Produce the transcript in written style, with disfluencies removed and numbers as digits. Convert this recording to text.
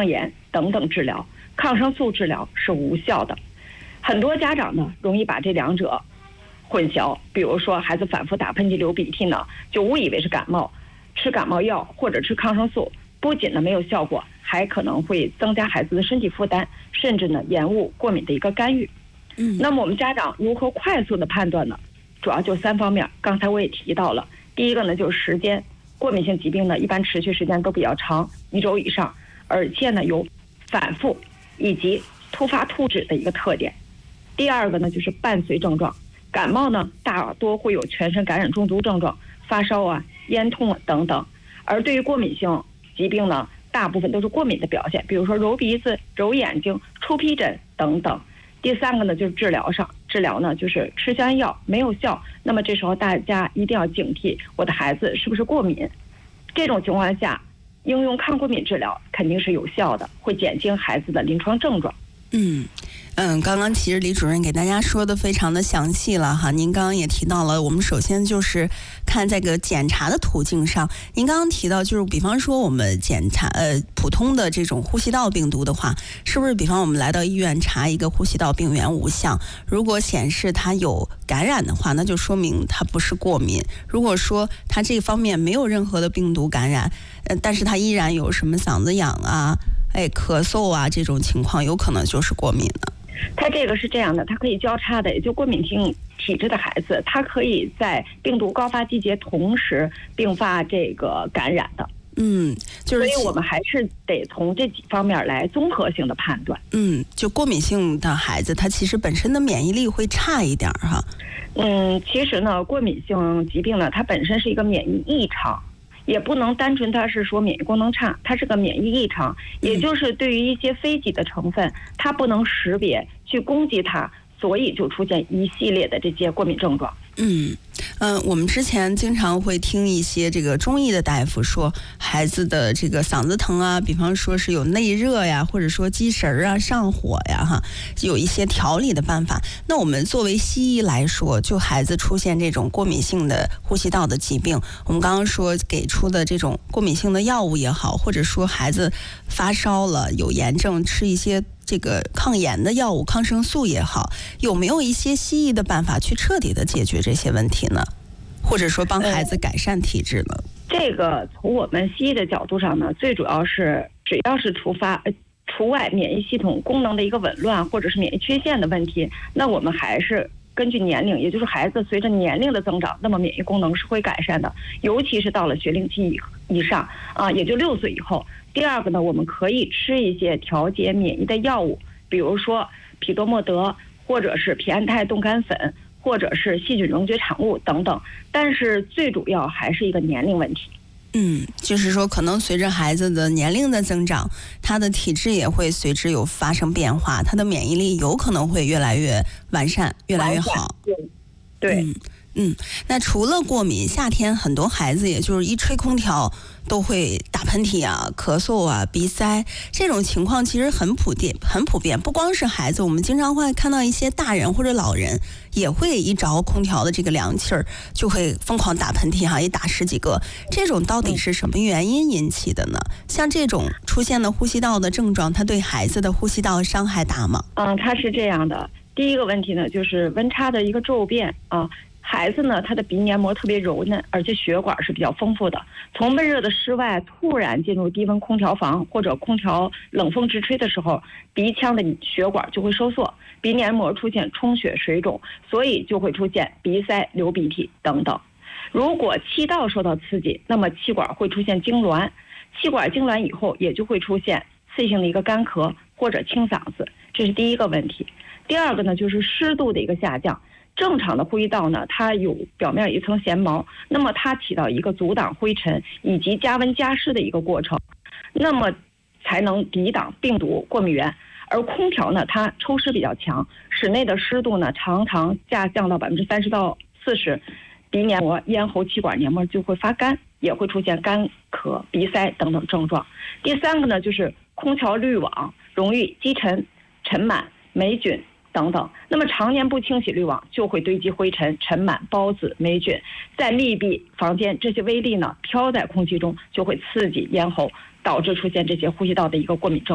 抗炎等等治疗，抗生素治疗是无效的。很多家长呢容易把这两者混淆，比如说孩子反复打喷嚏流鼻涕呢，就误以为是感冒，吃感冒药或者吃抗生素，不仅呢没有效果，还可能会增加孩子的身体负担，甚至呢延误过敏的一个干预。那么我们家长如何快速的判断呢？主要就3方面，刚才我也提到了。第一个呢就是时间，过敏性疾病呢一般持续时间都比较长，1周以上，而且呢有反复以及突发突止的一个特点。第二个呢就是伴随症状，感冒呢大多会有全身感染中毒症状，发烧啊、咽痛啊等等，而对于过敏性疾病呢，大部分都是过敏的表现，比如说揉鼻子、揉眼睛、出皮疹等等。第3个呢就是治疗上，治疗呢就是吃消炎药没有效，那么这时候大家一定要警惕我的孩子是不是过敏。这种情况下，应用抗过敏治疗肯定是有效的，会减轻孩子的临床症状。 刚刚其实李主任给大家说的非常的详细了哈。您刚刚也提到了，我们首先就是看这个检查的途径上，您刚刚提到就是比方说我们检查普通的这种呼吸道病毒的话，是不是比方我们来到医院查一个呼吸道病原无项，如果显示它有感染的话，那就说明它不是过敏。如果说它这方面没有任何的病毒感染，但是它依然有什么嗓子痒啊、咳嗽啊这种情况，有可能就是过敏的。 它这个是这样的，它可以交叉的，也就过敏性体质的孩子，它可以在病毒高发季节同时并发这个感染的。所以我们还是得从这几方面来综合性的判断。 就过敏性的孩子，他其实本身的免疫力会差一点哈。 其实呢，过敏性疾病呢，它本身是一个免疫异常。也不能单纯它是说免疫功能差，它是个免疫异常，也就是对于一些非己的成分，它不能识别去攻击它，所以就出现一系列的这些过敏症状。 我们之前经常会听一些这个中医的大夫说，孩子的这个嗓子疼啊，比方说是有内热呀，或者说积食啊、上火呀，有一些调理的办法。那我们作为西医来说，就孩子出现这种过敏性的呼吸道的疾病，我们刚刚说给出的这种过敏性的药物也好，或者说孩子发烧了有炎症，吃一些这个抗炎的药物、抗生素也好，有没有一些西医的办法去彻底的解决这些问题呢？或者说帮孩子改善体质呢？ 这个从我们西医的角度上呢，最主要是只要是除外免疫系统功能的一个紊乱或者是免疫缺陷的问题，那我们还是根据年龄，也就是孩子随着年龄的增长，那么免疫功能是会改善的，尤其是到了学龄期以上也就6岁以后。第二个呢，我们可以吃一些调节免疫的药物，比如说匹多莫德，或者是皮安泰冻干粉，或者是细菌溶解产物等等。但是最主要还是一个年龄问题。 就是说可能随着孩子的年龄的增长，他的体质也会随之有发生变化，他的免疫力有可能会越来越完善，越来越好。 对。 那除了过敏，夏天很多孩子也就是一吹空调都会打喷嚏啊、咳嗽啊、鼻塞，这种情况其实很普遍。不光是孩子，我们经常会看到一些大人或者老人也会一着空调的这个凉气儿就会疯狂打喷嚏一打10几个。这种到底是什么原因引起的呢？像这种出现的呼吸道的症状，它对孩子的呼吸道伤害大吗？ 它是这样的。第一个问题呢，就是温差的一个骤变孩子呢，他的鼻黏膜特别柔嫩，而且血管是比较丰富的。从闷热的室外突然进入低温空调房或者空调冷风直吹的时候，鼻腔的血管就会收缩，鼻黏膜出现充血水肿，所以就会出现鼻塞、流鼻涕等等。如果气道受到刺激，那么气管会出现痉挛，气管痉挛以后也就会出现次性的一个干咳或者清嗓子，这是第一个问题。第二个呢，就是湿度的一个下降。正常的呼吸道呢，它有表面一层纤毛，那么它起到一个阻挡灰尘以及加温加湿的一个过程，那么才能抵挡病毒过敏源。而空调呢，它抽湿比较强，室内的湿度呢常常下降到30%到40%，鼻黏膜、咽喉、气管黏膜就会发干，也会出现干咳、鼻塞等等症状。第3个呢，就是空调滤网容易积尘、尘螨、霉菌等等，那么常年不清洗滤网就会堆积灰尘、尘螨、孢子、霉菌，在密闭房间，这些微粒呢飘在空气中，就会刺激咽喉，导致出现这些呼吸道的一个过敏症。